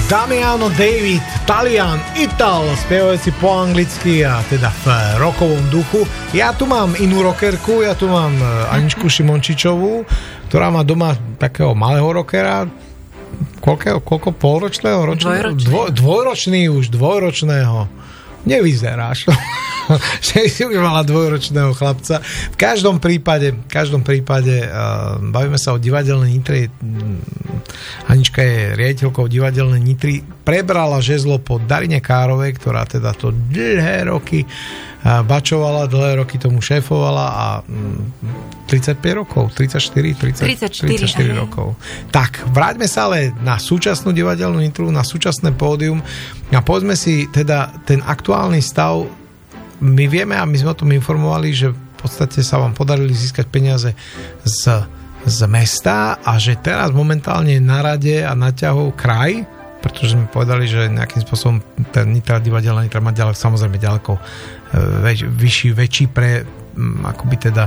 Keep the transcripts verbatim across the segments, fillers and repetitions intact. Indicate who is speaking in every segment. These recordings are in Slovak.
Speaker 1: Damiano David, Talian, Ital, spievajúci po anglicky a teda v rockovom duchu. Ja tu mám inú rockerku, ja tu mám Aničku Šimončičovú, ktorá má doma takého malého rockera, koľko, koľko polročného? Ročného?
Speaker 2: Dvojročný.
Speaker 1: Dvoj, dvojročný už, dvojročného. Nevyzeráš. Že si už mala dvojročného chlapca. V každom prípade, v každom prípade uh, bavíme sa o divadelnej Nitre. Anička je riaditeľkou divadelnej Nitry. Prebrala žezlo po Darine Károvej, ktorá teda to dlhé roky uh, bačovala, dlhé roky tomu šéfovala a um, tridsaťpäť rokov, tridsaťštyri, tridsať,
Speaker 2: tridsaťštyri,
Speaker 1: tridsaťštyri rokov. Tak, vráťme sa ale na súčasnú divadelnú Nitru, na súčasné pódium a povedzme si teda ten aktuálny stav. My vieme a my sme o tom informovali, že v podstate sa vám podarili získať peniaze z, z mesta a že teraz momentálne je na rade a na ťahu kraj, pretože sme povedali, že nejakým spôsobom ten Nitra, divadelná Nitra má ďaleko, samozrejme ďaleko väč, vyšší, väčší pre akoby teda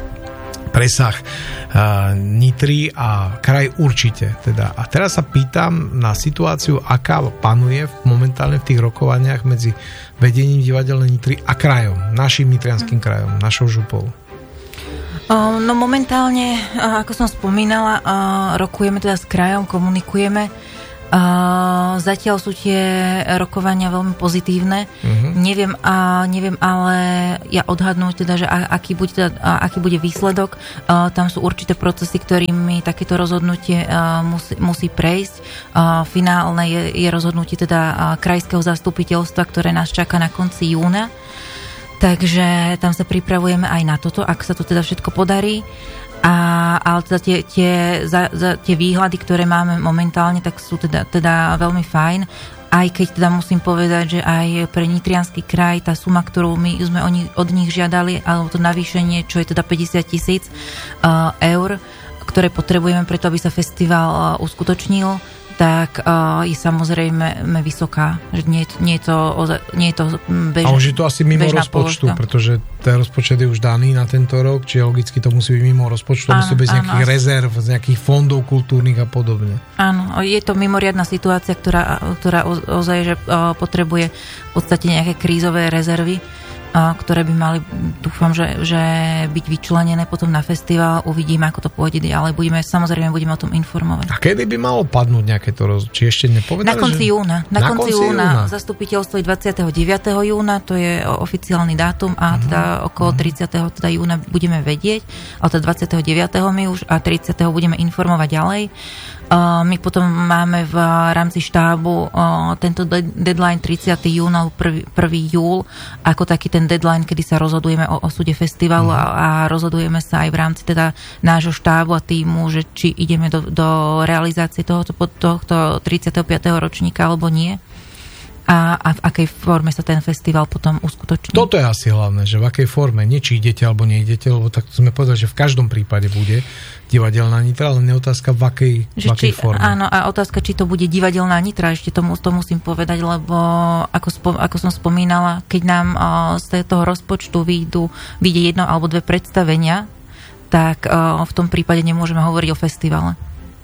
Speaker 1: presah uh, Nitry a kraj určite. Teda. A teraz sa pýtam na situáciu, aká panuje momentálne v tých rokovaniach medzi vedením divadelnej Nitry a krajom, našim nitrianským krajom, našou župou.
Speaker 2: Uh, no momentálne, uh, ako som spomínala, uh, rokujeme teda s krajom, komunikujeme. Uh, zatiaľ sú tie rokovania veľmi pozitívne. Uh-huh. Neviem, uh, neviem ale ja odhadnúť teda, že aký bude, teda, uh, aký bude výsledok. Uh, tam sú určité procesy, ktorými takéto rozhodnutie uh, musí, musí prejsť. Uh, finálne je, je rozhodnutie teda uh, krajského zastupiteľstva, ktoré nás čaká na konci júna. Takže tam sa pripravujeme aj na toto, ak sa to teda všetko podarí. A, ale teda tie, tie, za, za, tie výhľady, ktoré máme momentálne, tak sú teda, teda veľmi fajn. Aj keď teda musím povedať, že aj pre nitriansky kraj tá suma, ktorú my sme od nich žiadali, alebo to navýšenie, čo je teda päťdesiat tisíc uh, eur, ktoré potrebujeme preto, aby sa festival uh, uskutočnil, tak uh, je samozrejme vysoká. Že nie, nie je to, nie je to bežná.
Speaker 1: A už je to asi mimo rozpočtu, položka. Pretože ten rozpočet je už daný na tento rok, čiže logicky to musí byť mimo rozpočtu, musí bez nejakých áno. rezerv, z nejakých fondov kultúrnych a podobne.
Speaker 2: Áno, je to mimoriadna situácia, ktorá, ktorá ozaj že uh, potrebuje v podstate nejaké krízové rezervy, ktoré by mali, dúfam, že, že byť vyčlenené potom na festival. Uvidíme, ako to pôjde, ale budeme, samozrejme budeme o tom informovať.
Speaker 1: A kedy by malo padnúť nejaké to roz... Či ešte nepovedali?
Speaker 2: Na konci
Speaker 1: že...
Speaker 2: júna. Na, na konci, konci júna. júna. Zastupiteľstvo je dvadsiateho deviateho júna, to je oficiálny dátum a teda uh-huh. okolo tridsiateho teda júna budeme vedieť, ale teda dvadsiateho deviateho my už a tridsiateho budeme informovať ďalej. Uh, my potom máme v rámci štábu uh, tento de- deadline tridsiateho júna, prvý júl, ako taký ten deadline, kedy sa rozhodujeme o osude festivalu mm. a, a rozhodujeme sa aj v rámci teda nášho štábu a týmu, že či ideme do, do realizácie tohoto, tohto tridsiateho piateho ročníka alebo nie. A, a v akej forme sa ten festival potom uskutoční.
Speaker 1: Toto je asi hlavné, že v akej forme, nie či idete alebo neidete, lebo tak sme povedali, že v každom prípade bude divadelná Nitra, ale nie otázka v akej, v akej
Speaker 2: či,
Speaker 1: forme.
Speaker 2: Áno, a otázka, či to bude divadelná Nitra, ešte to, to musím povedať, lebo ako, spom, ako som spomínala, keď nám o, z toho rozpočtu vyjdu, vyjde jedno alebo dve predstavenia, tak o, v tom prípade nemôžeme hovoriť o festivale.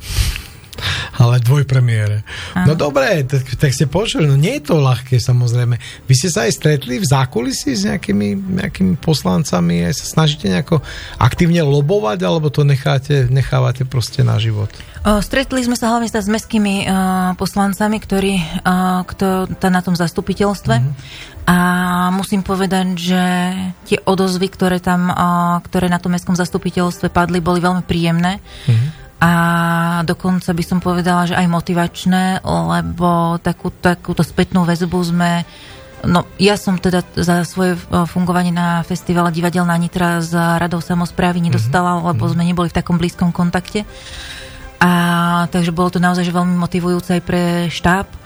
Speaker 1: Ale dvojpremiére. No dobre, tak, tak ste počuli, no nie je to ľahké samozrejme. Vy ste sa aj stretli v zákulisí s nejakými, nejakými poslancami, aj sa snažíte nejako aktívne lobovať, alebo to necháte, nechávate proste na život?
Speaker 2: O, stretli sme sa hlavne s mestskými uh, poslancami, ktorí uh, kto, tá na tom zastupiteľstve. Mm-hmm. A musím povedať, že tie odozvy, ktoré tam, uh, ktoré na tom mestskom zastupiteľstve padli, boli veľmi príjemné. Mm-hmm. A dokonca by som povedala, že aj motivačné, lebo takú, takúto spätnú väzbu sme... No, ja som teda za svoje fungovanie na festivale Divadelná Nitra s radou samosprávy nedostala, mm-hmm. lebo sme neboli v takom blízkom kontakte. A takže bolo to naozaj že veľmi motivujúce aj pre štáb.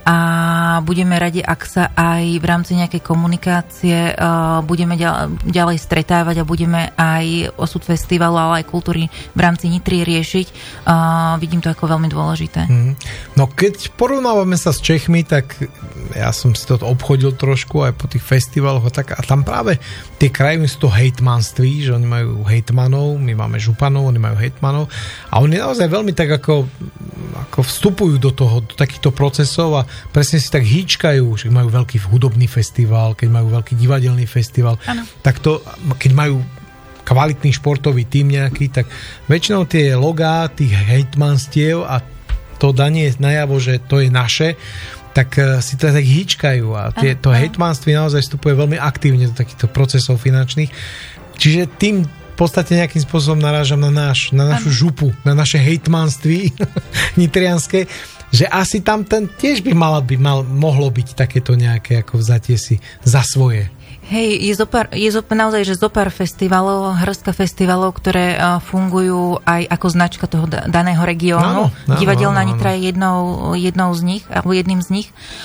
Speaker 2: a budeme radi, ak sa aj v rámci nejakej komunikácie uh, budeme ďalej, ďalej stretávať a budeme aj osud festivalu, ale aj kultúry v rámci Nitry riešiť. Uh, vidím to ako veľmi dôležité. Mm.
Speaker 1: No keď porovnávame sa s Čechmi, tak ja som si to obchodil trošku aj po tých festivaloch a tak, a tam práve tie krajiny sú to hejtmanství, že oni majú hejtmanov, my máme županov, oni majú hejtmanov a oni naozaj veľmi tak ako, ako vstupujú do toho, do takýchto procesov a presne si tak hýčkajú, že majú veľký hudobný festival, keď majú veľký divadelný festival, ano. Tak to, keď majú kvalitný športový tím nejaký, tak väčšinou tie logá tých hejtmanstiev a to danie najavo, že to je naše, tak si to tak hýčkajú a tie, to hejtmanství naozaj vstupuje veľmi aktívne do takýchto procesov finančných. Čiže tým v podstate nejakým spôsobom narážam na, náš, na našu župu, na naše hejtmanství nitrianske, že asi tam ten tiež by mala by mal, mohlo byť takéto nejaké ako vzatie si za svoje.
Speaker 2: Hej, je, zopár, je zopár, naozaj, že zopár festivalov, hrstka festivalov, ktoré uh, fungujú aj ako značka toho da, daného regiónu. Divadelná Nitra je jednou, jednou z nich, alebo jedným z nich.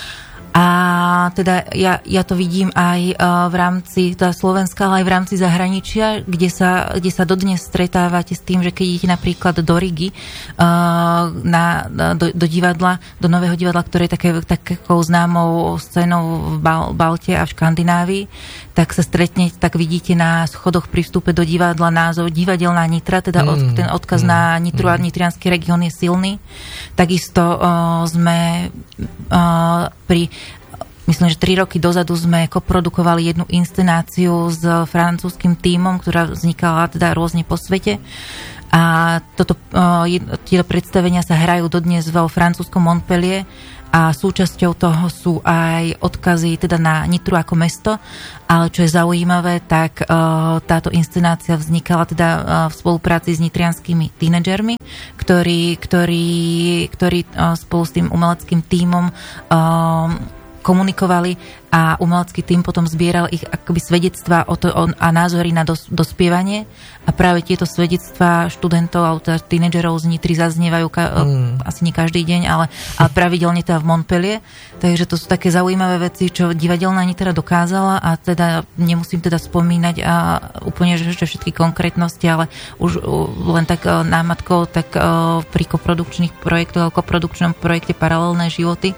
Speaker 2: A teda ja, ja to vidím aj uh, v rámci teda Slovenska, ale aj v rámci zahraničia, kde sa, kde sa dodnes stretávate s tým, že keď idete napríklad do Rigy, uh, na, do, do divadla, do nového divadla, ktoré je také, takou známou scénou v Bal, Balte a v Škandinávii, tak sa stretnete, tak vidíte na schodoch pri vstupe do divadla názov Divadelná Nitra, teda od, mm, ten odkaz mm, na Nitru a nitriansky región je silný. Takisto uh, sme uh, pri myslím, že tri roky dozadu sme koprodukovali jednu inscenáciu s francúzskym tímom, ktorá vznikala teda rôzne po svete. A toto, tieto predstavenia sa hrajú dodnes vo francúzskom Montpellier a súčasťou toho sú aj odkazy teda na Nitru ako mesto, ale čo je zaujímavé, tak táto inscenácia vznikala teda v spolupráci s nitrianskými tínedžermi, ktorí, ktorí, ktorí spolu s tým umeleckým tímom komunikovali a umelecký tým potom zbieral ich akoby svedectvá o to, o, a názory na dos, dospievanie a práve tieto svedectvá študentov alebo teda tínedžerov z Nitry zaznievajú ka, mm. asi nie každý deň, ale, ale pravidelne teda v Montpellier. Takže to sú také zaujímavé veci, čo divadelná Nitra dokázala a teda nemusím teda spomínať a úplne že všetky konkrétnosti, ale už len tak námatkou tak pri koprodukčných projektoch alebo koprodukčnom projekte Paralelné životy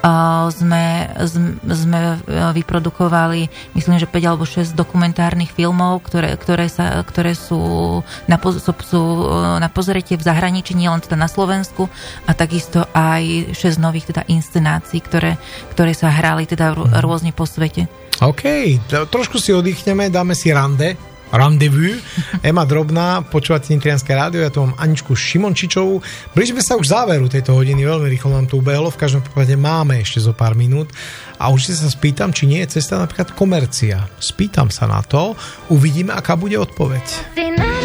Speaker 2: sme sme vyprodukovali, myslím, že päť alebo šesť dokumentárnych filmov, ktoré, ktoré, sa, ktoré sú, na, sú na pozretie v zahraničí, nie len teda na Slovensku, a takisto aj šesť nových teda inscenácií, ktoré, ktoré sa hrali teda rôzne po svete.
Speaker 1: OK, trošku si oddychneme, dáme si rande. Rendezvous. Ema Drobná, počúvate Nitrianske rádio, ja tu mám Aničku Šimončičovú. Blížime sa už záveru tejto hodiny, veľmi rýchlo nám to ubehlo, v každom prípade máme ešte zo pár minút a určite sa spýtam, či nie je cesta napríklad komercia. Spýtam sa na to, uvidíme, aká bude odpoveď.